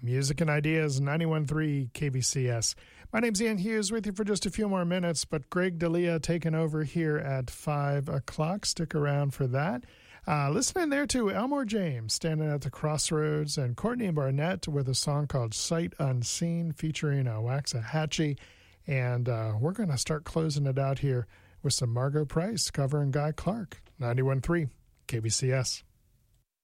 Music and Ideas, 91.3 KBCS. My name's Ian Hughes, with you for just a few more minutes, but Greg D'Elia taking over here at 5 o'clock. Stick around for that. Listening there to Elmore James, Standing at the Crossroads, and Courtney Barnett with a song called Sight Unseen, featuring Waxahachie. And we're going to start closing it out here with some Margo Price covering Guy Clark, 91.3 KBCS.